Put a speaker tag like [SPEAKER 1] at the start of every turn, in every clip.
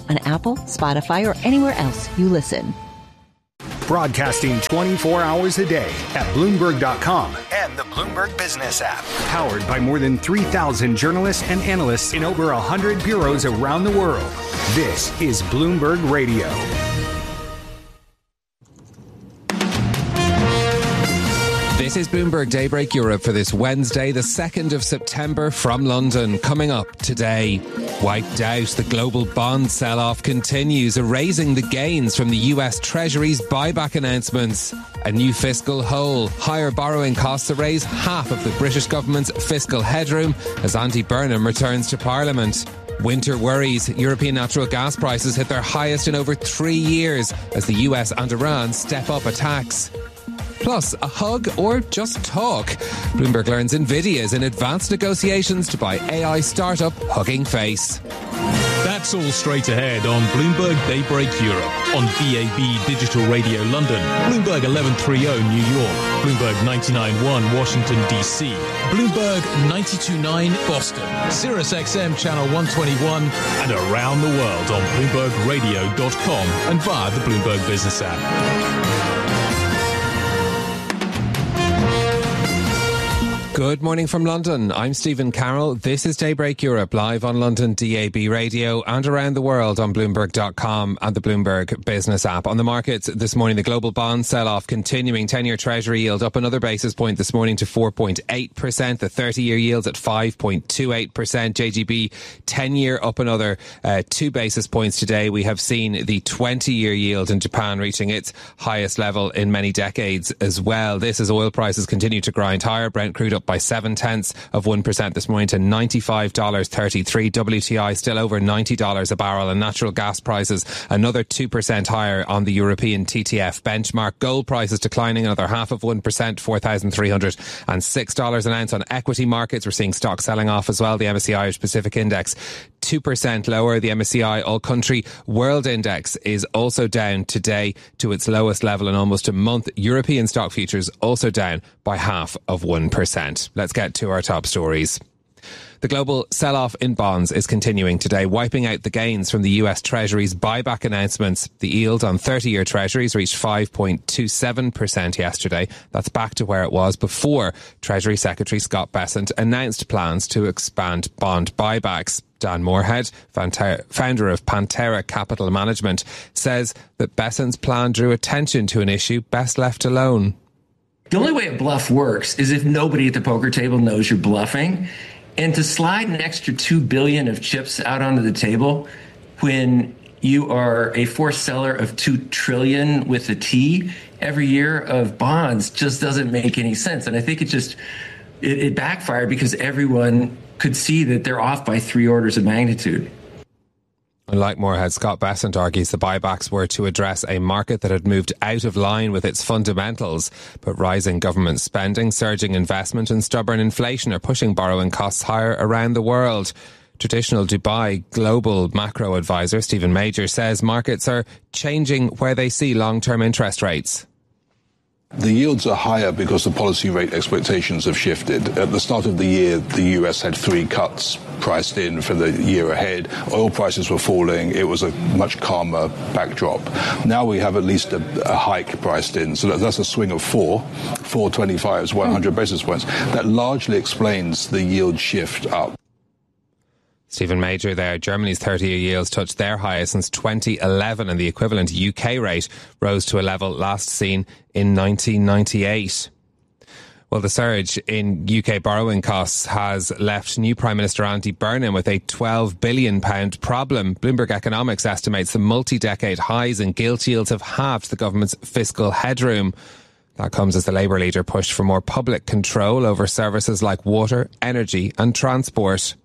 [SPEAKER 1] on Apple, Spotify, or anywhere else you listen.
[SPEAKER 2] Broadcasting 24 hours a day at Bloomberg.com and the Bloomberg Business app. Powered by more than 3,000 journalists and analysts in over 100 bureaus around the world. This is Bloomberg Radio.
[SPEAKER 3] This is Bloomberg Daybreak Europe for this Wednesday, the 2nd of September from London. Coming up today, wiped out, the global bond sell-off continues, erasing the gains from the US Treasury's buyback announcements. A new fiscal hole, higher borrowing costs erase half of the British government's fiscal headroom as Andy Burnham returns to Parliament. Winter worries, European natural gas prices hit their highest in over 3 years as the US and Iran step up attacks. Plus, a hug or just talk. Bloomberg learns NVIDIA is in advanced negotiations to buy AI startup Hugging Face.
[SPEAKER 4] That's all straight ahead on Bloomberg Daybreak Europe, on DAB Digital Radio London, Bloomberg 1130 New York, Bloomberg 99.1 Washington DC, Bloomberg 92.9 Boston, Sirius XM Channel 121, and around the world on BloombergRadio.com and via the Bloomberg Business app.
[SPEAKER 3] Good morning from London. I'm Stephen Carroll. This is Daybreak Europe, live on London DAB Radio and around the world on Bloomberg.com and the Bloomberg Business app. On the markets this morning, the global bond sell-off continuing. 10-year Treasury yield up another basis point this morning to 4.8%. The 30-year yields at 5.28%. JGB 10-year up another 2 basis points today. We have seen the 20-year yield in Japan reaching its highest level in many decades as well. This as oil prices continue to grind higher. Brent crude up by 0.7% this morning to $95.33. WTI still over $90 a barrel, and natural gas prices another 2% higher on the European TTF benchmark. Gold prices declining another 0.5%, $4,306 an ounce. On equity markets, we're seeing stocks selling off as well. The MSCI Irish Pacific Index 2% lower. The MSCI All Country World Index is also down today to its lowest level in almost a month. European stock futures also down by 0.5%. Let's get to our top stories. The global sell-off in bonds is continuing today, wiping out the gains from the US Treasury's buyback announcements. The yield on 30-year Treasuries reached 5.27% yesterday. That's back to where it was before Treasury Secretary Scott Bessent announced plans to expand bond buybacks. Dan Moorhead, founder of Pantera Capital Management, says that Bessent's plan drew attention to an issue best left alone.
[SPEAKER 5] The only way a bluff works is if nobody at the poker table knows you're bluffing. And to slide an extra $2 billion of chips out onto the table when you are a forced seller of $2 trillion with a T every year of bonds just doesn't make any sense. And I think it backfired because everyone could see that they're off by 3 orders of magnitude.
[SPEAKER 3] Like Moorhead, Scott Bessent argues the buybacks were to address a market that had moved out of line with its fundamentals, but rising government spending, surging investment and stubborn inflation are pushing borrowing costs higher around the world. Traditional Dubai global macro advisor Stephen Major says markets are changing where they see long-term interest rates.
[SPEAKER 6] The yields are higher because the policy rate expectations have shifted. At the start of the year, the US had 3 cuts priced in for the year ahead. Oil prices were falling. It was a much calmer backdrop. Now we have at least a hike priced in. So that's a swing of 425 is 100 basis points. That largely explains the yield shift up.
[SPEAKER 3] Stephen Major there. Germany's 30-year yields touched their highest since 2011, and the equivalent UK rate rose to a level last seen in 1998. Well, the surge in UK borrowing costs has left new Prime Minister Andy Burnham with a £12 billion problem. Bloomberg Economics estimates the multi-decade highs in gilt yields have halved the government's fiscal headroom. That comes as the Labour leader pushed for more public control over services like water, energy and transport.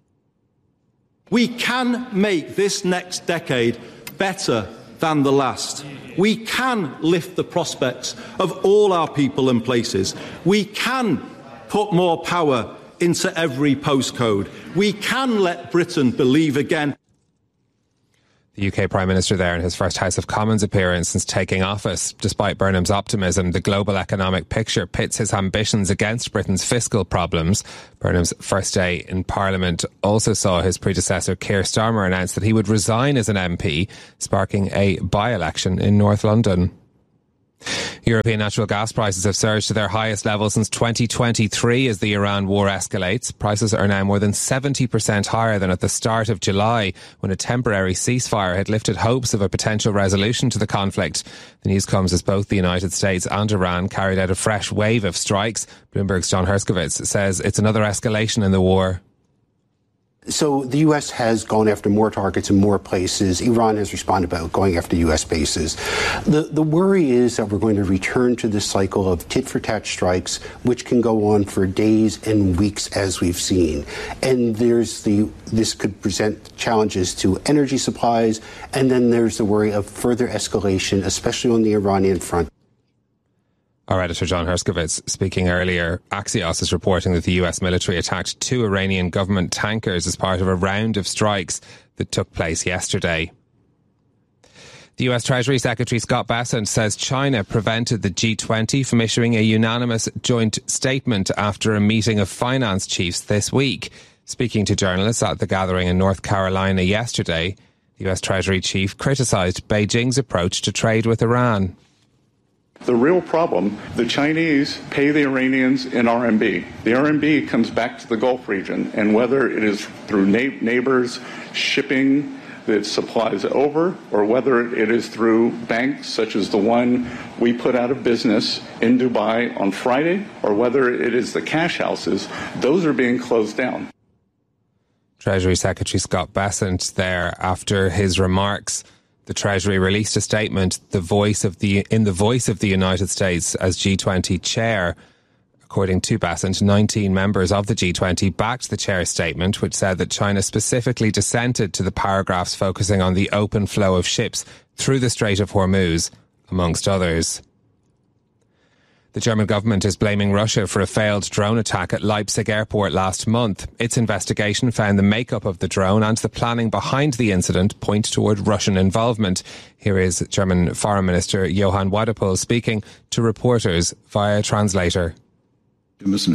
[SPEAKER 7] We can make this next decade better than the last. We can lift the prospects of all our people and places. We can put more power into every postcode. We can let Britain believe again.
[SPEAKER 3] The UK Prime Minister there in his first House of Commons appearance since taking office. Despite Burnham's optimism, the global economic picture pits his ambitions against Britain's fiscal problems. Burnham's first day in Parliament also saw his predecessor Keir Starmer announce that he would resign as an MP, sparking a by-election in North London. European natural gas prices have surged to their highest level since 2023 as the Iran war escalates. Prices are now more than 70% higher than at the start of July, when a temporary ceasefire had lifted hopes of a potential resolution to the conflict. The news comes as both the United States and Iran carried out a fresh wave of strikes. Bloomberg's John Herskovitz says it's another escalation in the war.
[SPEAKER 8] So the U.S. has gone after more targets in more places. Iran has responded by going after U.S. bases. The worry is that we're going to return to this cycle of tit-for-tat strikes, which can go on for days and weeks, as we've seen. And this could present challenges to energy supplies. And then there's the worry of further escalation, especially on the Iranian front.
[SPEAKER 3] Our editor John Herskovitz speaking earlier. Axios is reporting that the US military attacked 2 Iranian government tankers as part of a round of strikes that took place yesterday. The US Treasury Secretary Scott Bessent says China prevented the G20 from issuing a unanimous joint statement after a meeting of finance chiefs this week. Speaking to journalists at the gathering in North Carolina yesterday, the US Treasury chief criticised Beijing's approach to trade with Iran.
[SPEAKER 9] The real problem, the Chinese pay the Iranians in RMB. The RMB comes back to the Gulf region, and whether it is through neighbors shipping the supplies over, or whether it is through banks such as the one we put out of business in Dubai on Friday, or whether it is the cash houses, those are being closed down.
[SPEAKER 3] Treasury Secretary Scott Bessent there after his remarks. The Treasury released a statement, in the voice of the United States as G20 chair. According to Bessent, 19 members of the G20 backed the chair's statement, which said that China specifically dissented to the paragraphs focusing on the open flow of ships through the Strait of Hormuz, amongst others. The German government is blaming Russia for a failed drone attack at Leipzig airport last month. Its investigation found the makeup of the drone and the planning behind the incident point toward Russian involvement. Here is German Foreign Minister Johann Wadephul speaking to reporters via translator.
[SPEAKER 10] We must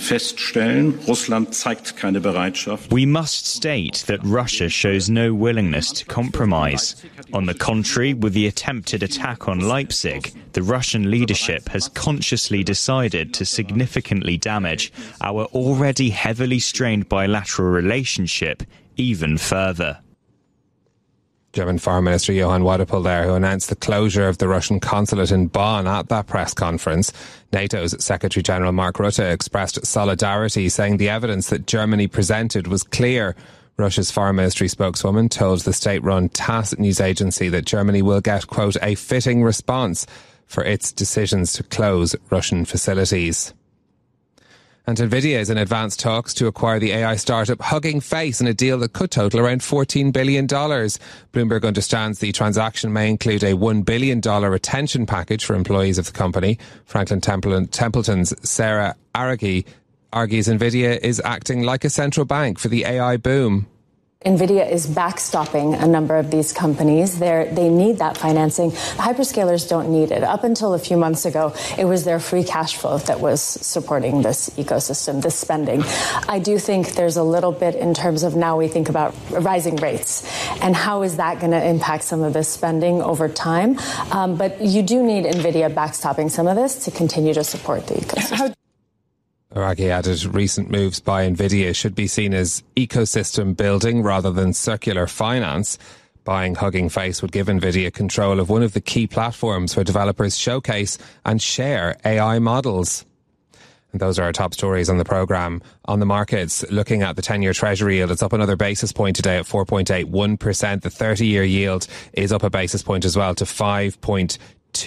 [SPEAKER 10] state that Russia shows no willingness to compromise. On the contrary, with the attempted attack on Leipzig, the Russian leadership has consciously decided to significantly damage our already heavily strained bilateral relationship even further.
[SPEAKER 3] German Foreign Minister Johann Wadephul there, who announced the closure of the Russian consulate in Bonn at that press conference. NATO's Secretary General Mark Rutte expressed solidarity, saying the evidence that Germany presented was clear. Russia's Foreign Ministry spokeswoman told the state-run TASS news agency that Germany will get, quote, a fitting response for its decisions to close Russian facilities. And Nvidia is in advanced talks to acquire the AI startup Hugging Face in a deal that could total around $14 billion. Bloomberg understands the transaction may include a $1 billion retention package for employees of the company. Franklin Templeton's Sarah Argy argues Nvidia is acting like a central bank for the AI boom.
[SPEAKER 11] NVIDIA is backstopping a number of these companies. They need that financing. The hyperscalers don't need it. Up until a few months ago, it was their free cash flow that was supporting this ecosystem, this spending. I do think there's a little bit in terms of now we think about rising rates and how is that going to impact some of this spending over time. But you do need NVIDIA backstopping some of this to continue to support the ecosystem.
[SPEAKER 3] Aragi added recent moves by Nvidia should be seen as ecosystem building rather than circular finance. Buying Hugging Face would give Nvidia control of one of the key platforms where developers showcase and share AI models. And those are our top stories on the programme. On the markets, looking at the 10-year Treasury yield, it's up another basis point today at 4.81%. The 30-year yield is up a basis point as well to 5.29%.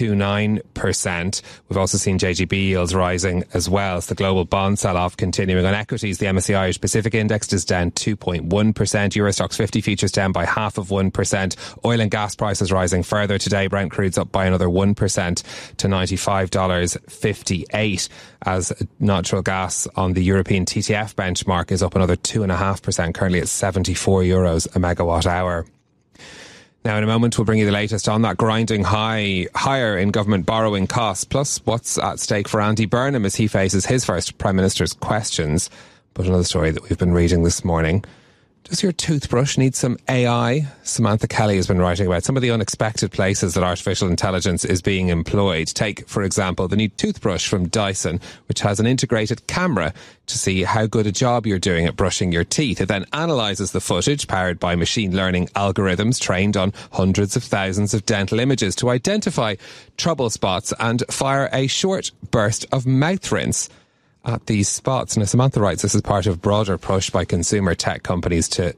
[SPEAKER 3] We've also seen JGB yields rising as well. It's the global bond sell-off continuing. On equities, the MSCI Irish Pacific Index is down 2.1%. Eurostoxx 50 futures down by 0.5%. Oil and gas prices rising further today. Brent crude's up by another 1% to $95.58 as natural gas on the European TTF benchmark is up another 2.5%, currently at €74 a megawatt hour. Now, in a moment, we'll bring you the latest on that grinding higher in government borrowing costs, plus what's at stake for Andy Burnham as he faces his first Prime Minister's questions. But another story that we've been reading this morning. Does your toothbrush need some AI? Samantha Kelly has been writing about some of the unexpected places that artificial intelligence is being employed. Take, for example, the new toothbrush from Dyson, which has an integrated camera to see how good a job you're doing at brushing your teeth. It then analyses the footage powered by machine learning algorithms trained on hundreds of thousands of dental images to identify trouble spots and fire a short burst of mouth rinse at these spots. Now, Samantha writes this is part of a broader push by consumer tech companies to